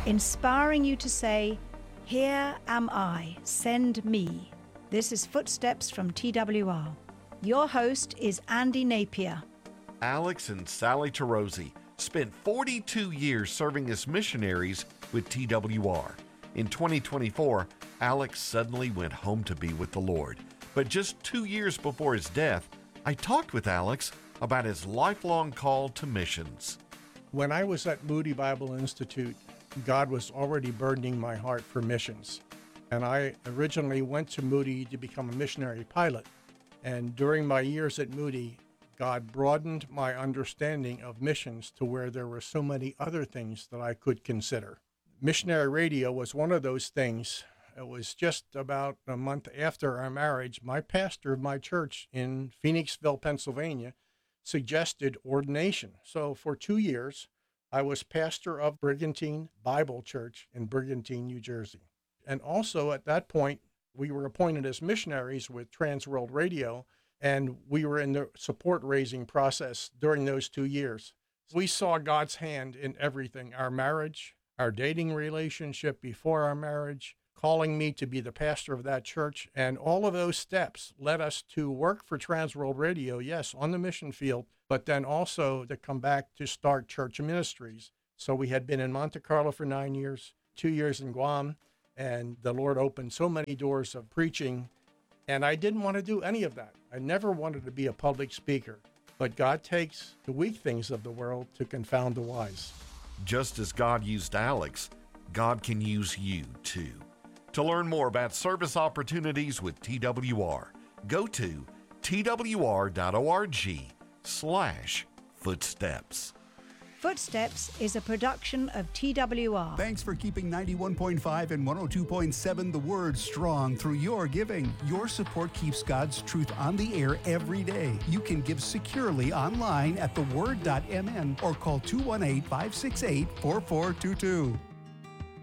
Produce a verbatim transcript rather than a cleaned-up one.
inspiring you to say, "Here am I, send me." This is Footsteps from T W R. Your host is Andy Napier. Alex and Sally Tarosi spent forty-two years serving as missionaries with T W R. In twenty twenty-four, Alex suddenly went home to be with the Lord. But just two years before his death, I talked with Alex about his lifelong call to missions. When I was at Moody Bible Institute, God was already burdening my heart for missions. And I originally went to Moody to become a missionary pilot. And during my years at Moody, God broadened my understanding of missions to where there were so many other things that I could consider. Missionary radio was one of those things. It was just about a month after our marriage, my pastor of my church in Phoenixville, Pennsylvania, suggested ordination. So for two years, I was pastor of Brigantine Bible Church in Brigantine, New Jersey. And also at that point, we were appointed as missionaries with Trans World Radio, and we were in the support raising process during those two years. We saw God's hand in everything, our marriage, our dating relationship before our marriage, calling me to be the pastor of that church. And all of those steps led us to work for Trans World Radio, yes, on the mission field, but then also to come back to start church ministries. So we had been in Monte Carlo for nine years, two years in Guam, and the Lord opened so many doors of preaching. And I didn't want to do any of that. I never wanted to be a public speaker. But God takes the weak things of the world to confound the wise. Just as God used Alex, God can use you too. To learn more about service opportunities with T W R, go to twr.org slash footsteps. Footsteps is a production of T W R. Thanks for keeping ninety-one point five and one oh two point seven The Word strong through your giving. Your support keeps God's truth on the air every day. You can give securely online at the word dot m n or call two one eight, five six eight, four four two two.